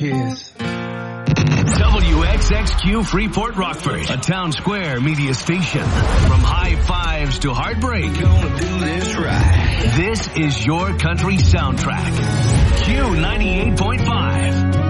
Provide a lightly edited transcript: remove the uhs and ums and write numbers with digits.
kids. WXXQ Freeport Rockford, a Town Square media station. From high fives to heartbreak. Gonna do this right. This is your country soundtrack. Q98.5.